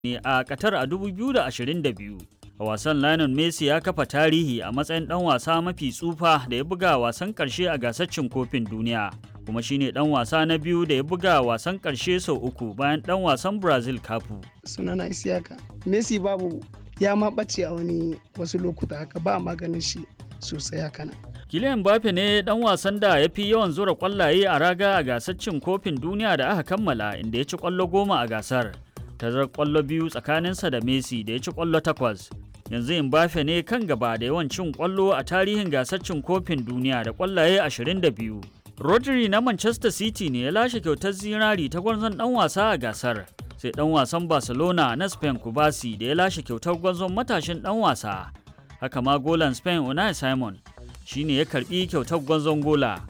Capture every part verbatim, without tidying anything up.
ne a Qatar a dubu biyu da ashirin da biyu. A wasan Lionel Messi ya kafa tarihi a matsayin ɗan wasa mafi tsufa da ya buga wasan ƙarshe a gasar cin kofin duniya, kuma shine ɗan wasa na biyu da ya buga wasan ƙarshe sau uku bayan ɗan wasan Brazil Cafu. Sunana Isiyaka. Messi babu ya ma ɓace a wani wasu lokuta haka ba maganin shi sosai haka nan. Kylian Mbappe ne ɗan wasan da ya fi yawan zura ƙwallaye a raga a gasar cin kofin duniya da aka kammala, inda ya ci ƙwallo goma a gasar. Tazarar ƙwallo biyu tsakaninsa da Messi da ya ci ƙwallo takwas. Yanzu Mbappe ne kan gaba da yawan cin ƙwallo a tarihin gasar cin kofin duniya da ƙwallaye ashirin da biyu. Rodri na Manchester City ne ya lashe kyautar zinari ta gwarzon ɗan wasa a gasar. Sai ɗan wasan Barcelona na Spain Kubasi da ya lashe kyautar gwarzon matashin ɗan wasa. Haka ma golan Spain Unai Simon shi ne ya karɓi kyautar gwarzon gola.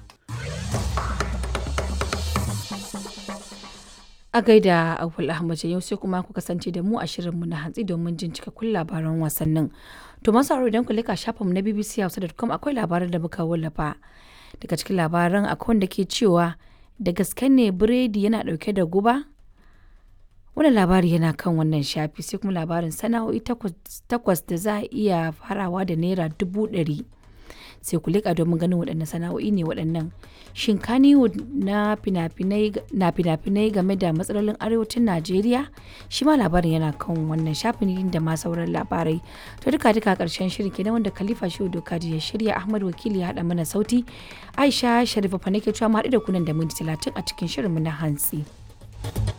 A gaida Abul Ahmad yau sai kuma ku kasance da mu a shirinmu na hantsi domin jin cikakkun labaran wasannin. To masu aro idan ku leka shafinmu na b b c hausa dot com akwai labaran da muka wallafa. Daga cikin labaran akwai wanda ke cewa da gaske ne biredi yana dauke da guba? Wannan labari yana kan wannan shafi. Sai kuma labarin sana'o'i takwas da za a iya farawa da naira dubu ɗari. Sai ku leƙa domin ganin waɗannan sana'o'i ne waɗannan. Shin Kannywood na fina-finai game da matsalolin arewacin Najeriya? Shi ma labarin yana kan wannan shafin da ma sauran labarai. To duka duka ƙarshen shirin kenan wanda Khalifa Shehu Dokaji ya shirya, Ahmad Wakili ya haɗa mana sauti. Aisha Sharifa fa nake cewa mu haɗu da kunan da minti talatin a cikin shirinmu na hantsi.